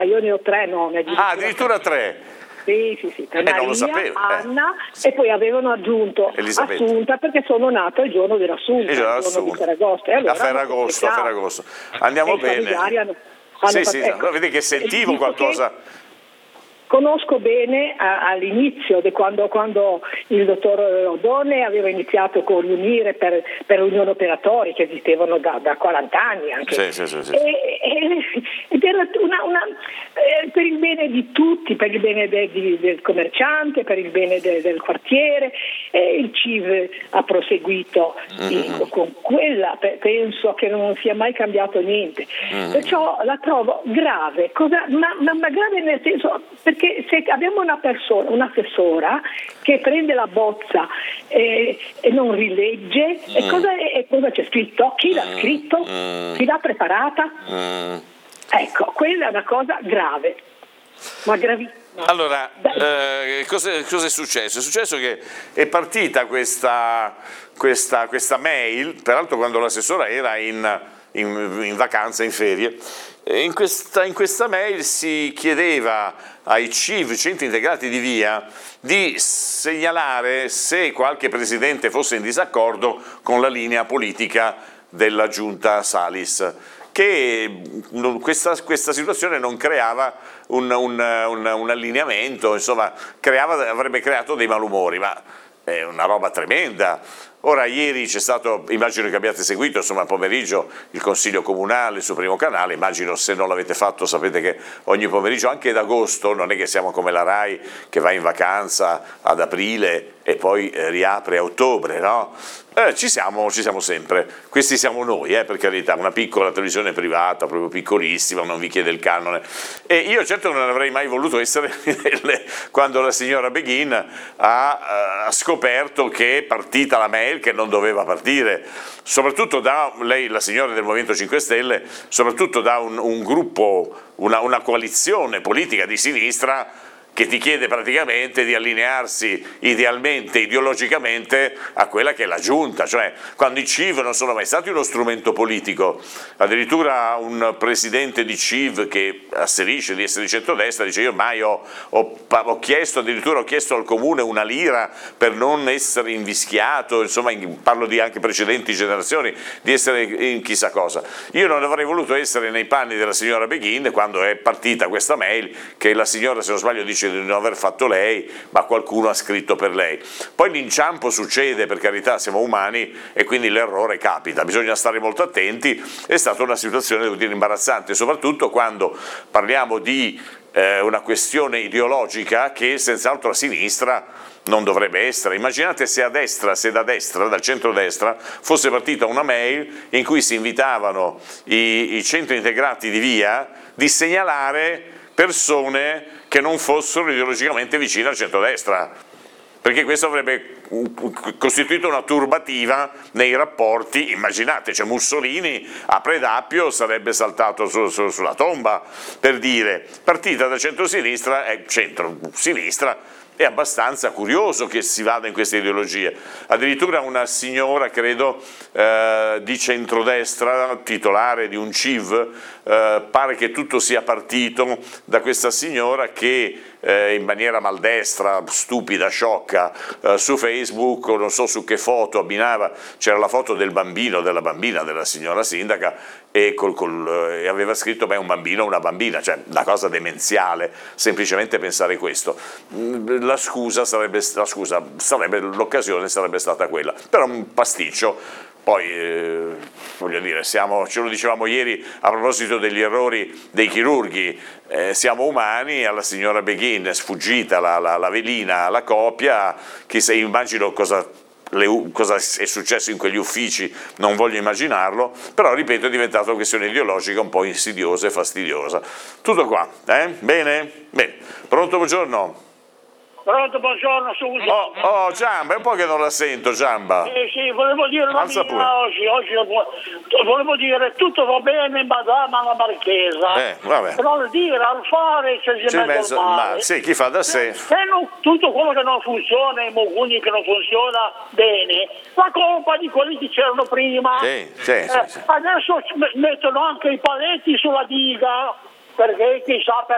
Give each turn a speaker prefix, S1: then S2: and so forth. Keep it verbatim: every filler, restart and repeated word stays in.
S1: io ne ho tre nome. Addirittura.
S2: Ah, addirittura tre.
S1: Sì, sì, sì,
S2: eh,
S1: Maria,
S2: non lo sapevo,
S1: Anna
S2: eh.
S1: e poi avevano aggiunto
S2: Elisabetta.
S1: Assunta perché sono nata il giorno dell'Assunta, il giorno, il giorno di Ferragosto. E allora
S2: a Ferragosto, a Ferragosto. Andiamo
S1: e
S2: bene.
S1: Hanno, hanno
S2: sì,
S1: fatto,
S2: sì,
S1: ecco,
S2: no, vedi che sentivo qualcosa.
S1: Conosco bene a, all'inizio, di quando, quando il dottor Odone aveva iniziato con l'Unire per, per unioni operatori che esistevano da, da quaranta anni anche.
S2: Sì, sì, sì, sì.
S1: E, e, ed era una, una, eh, per il bene di tutti, per il bene de, di, del commerciante, per il bene de, del quartiere, e il C I V ha proseguito mm-hmm. con, con quella, penso che non sia mai cambiato niente. Mm-hmm. Perciò la trovo grave, cosa, ma, ma, ma grave nel senso perché che se abbiamo una persona, un'assessora che prende la bozza e, e non rilegge, mm. e, cosa, e cosa c'è scritto? Chi l'ha scritto? Mm. Chi l'ha preparata? Mm. Ecco, quella è una cosa grave, ma gravissima.
S2: Allora, eh, cosa, cosa è successo? È successo che è partita questa, questa, questa mail, peraltro quando l'assessora era in, in, in vacanza, in ferie. In questa, in questa mail si chiedeva ai C I V, centri integrati di via, di segnalare se qualche presidente fosse in disaccordo con la linea politica della giunta Salis, che questa, questa situazione non creava un, un, un, un allineamento, insomma creava, avrebbe creato dei malumori, ma è una roba tremenda. Ora, ieri c'è stato, immagino che abbiate seguito, insomma, pomeriggio, il Consiglio Comunale sul primo canale, immagino se non l'avete fatto sapete che ogni pomeriggio, anche ad agosto, non è che siamo come la RAI che va in vacanza ad aprile e poi eh, riapre a ottobre, no? Eh, ci siamo, ci siamo sempre, questi siamo noi, eh, per carità, una piccola televisione privata, proprio piccolissima, non vi chiede il canone. E io certo non avrei mai voluto essere quando la signora Beghin ha, ha scoperto che è partita la mail che non doveva partire, soprattutto da lei, la signora del Movimento cinque Stelle, soprattutto da un, un gruppo, una, una coalizione politica di sinistra che ti chiede praticamente di allinearsi idealmente, ideologicamente a quella che è la giunta, cioè quando i C I V non sono mai stati uno strumento politico, addirittura un presidente di C I V che asserisce di essere di centrodestra dice io mai ho, ho, ho chiesto, addirittura ho chiesto al comune una lira per non essere invischiato, insomma parlo di anche precedenti generazioni, di essere in chissà cosa. Io non avrei voluto essere nei panni della signora Beghin quando è partita questa mail che la signora, se non sbaglio, dice di non aver fatto lei, ma qualcuno ha scritto per lei. Poi l'inciampo succede, per carità, siamo umani e quindi l'errore capita, bisogna stare molto attenti. È stata una situazione, devo dire, imbarazzante, soprattutto quando parliamo di eh, una questione ideologica che senz'altro a sinistra non dovrebbe essere. Immaginate se a destra, se da destra, dal centrodestra, fosse partita una mail in cui si invitavano i, i centri integrati di via di segnalare persone che non fossero ideologicamente vicine al centrodestra, perché questo avrebbe costituito una turbativa nei rapporti. Immaginate, cioè Mussolini a Predappio sarebbe saltato su, su, sulla tomba, per dire, partita da centrosinistra e centro-sinistra. È abbastanza curioso che si vada in queste ideologie. Addirittura una signora, credo, eh, di centrodestra, titolare di un C I V, eh, pare che tutto sia partito da questa signora che eh, in maniera maldestra, stupida, sciocca, eh, su Facebook, o non so su che foto abbinava, c'era la foto del bambino, della bambina, della signora sindaca, e, col, col, e aveva scritto beh, un bambino o una bambina, cioè una cosa demenziale, semplicemente pensare questo. La scusa sarebbe, la scusa sarebbe, l'occasione sarebbe stata quella, però un pasticcio. Poi, eh, voglio dire, siamo, ce lo dicevamo ieri a proposito degli errori dei chirurghi, eh, siamo umani, alla signora Beghin è sfuggita la, la, la velina alla copia, chissà, immagino cosa, le, cosa è successo in quegli uffici, non voglio immaginarlo, però ripeto è diventata una questione ideologica un po' insidiosa e fastidiosa. Tutto qua, eh? Bene? Bene. Pronto, buongiorno?
S3: Pronto, buongiorno, scusa.
S2: Oh, oh, Giamba, è un po' che non la sento, Giamba.
S3: Eh sì, volevo dire una
S2: Alza pure.
S3: mia oggi, oggi volevo dire tutto va bene, madama alla marchesa.
S2: Eh, vabbè.
S3: Però al dire, al fare c'è
S2: C'è
S3: mezzo
S2: mezzo,
S3: il male.
S2: ma sì, chi fa da sé.
S3: Se non, tutto quello che non funziona, i mogugni che non funziona bene, la colpa di quelli che c'erano prima.
S2: Sì, sì,
S3: eh,
S2: sì, sì.
S3: Adesso mettono anche i paletti sulla diga, perché chissà per